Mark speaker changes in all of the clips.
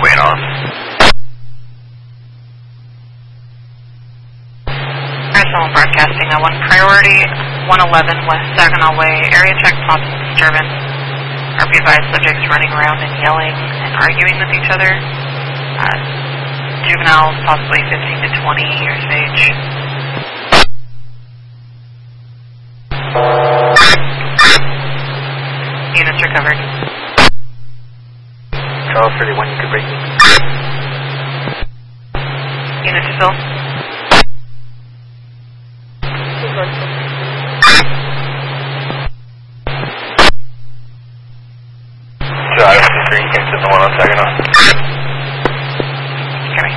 Speaker 1: weighing off.
Speaker 2: Someone broadcasting on 1 priority, 111 West Saginaw Way, area check, possible disturbance. RP advised subjects running around and yelling and arguing with each other. Juveniles, possibly 15 to 20 years of age. Units recovered.
Speaker 1: Charles 31, you could break me.
Speaker 2: Unit to fill.
Speaker 1: Drive 3, you can sit the one on Saginaw.
Speaker 2: Okay.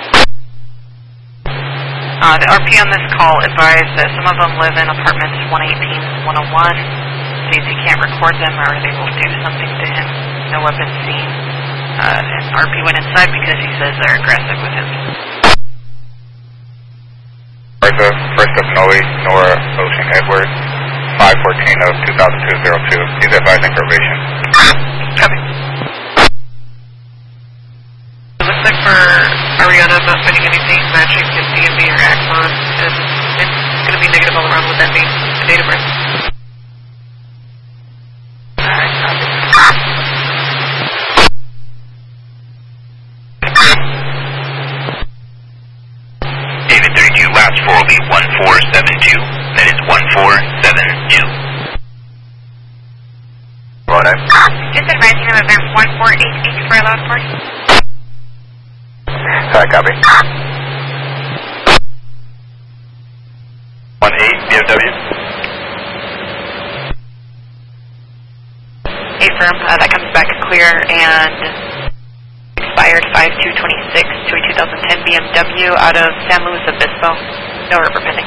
Speaker 2: The RP on this call advised that some of them live in apartments 118 and 101. States he can't record them or they will do something to him. No weapons seen. And RP went inside because he says they're aggressive with him.
Speaker 1: Martha, 1st of Noe, Nora, Ocean, Edward, 514 of 2002. He's advising probation.
Speaker 2: Copy. It looks like for Ariana, I'm not finding anything matching his DMV or Axon, and it's going to be negative all around. Would that be the date of birth? Alright, copy.
Speaker 1: David 32, last 4 will be 1472. That is 1472.
Speaker 2: Just advising of event 1488 for a loud force.
Speaker 1: Copy. 18 BMW.
Speaker 2: 8 firm, that comes back clear and expired 5226 to a 2010 BMW out of San Luis Obispo. No rubber pending.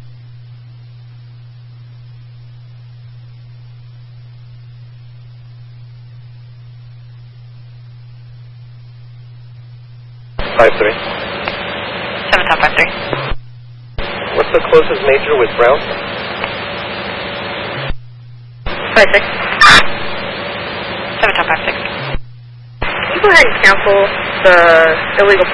Speaker 3: Five 3.
Speaker 2: 7 top 5 3.
Speaker 3: What's the closest major with Brown?
Speaker 2: 5 6. 7 top 5 6.
Speaker 4: Can you go ahead and cancel the illegal